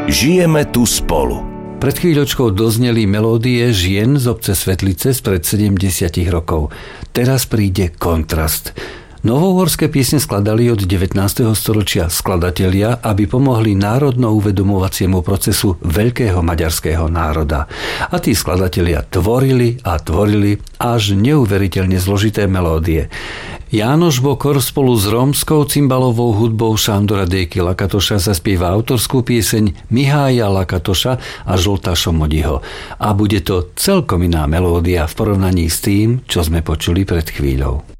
Žijeme tu spolu. Pred chvíľočkou dozneli melódie žien z obce Svetlice spred 70 rokov. Teraz príde kontrast. Novohorské piesne skladali od 19. storočia skladatelia, aby pomohli národno-uvedomovaciemu procesu veľkého maďarského národa. A tí skladatelia tvorili a tvorili až neuveriteľne zložité melódie. Jánoš Bokor spolu s rómskou cymbalovou hudbou Sándora Déky Lakatoša zaspieva autorskú pieseň Mihája Lakatoša a Žolta Šomodiho. A bude to celkom iná melódia v porovnaní s tým, čo sme počuli pred chvíľou.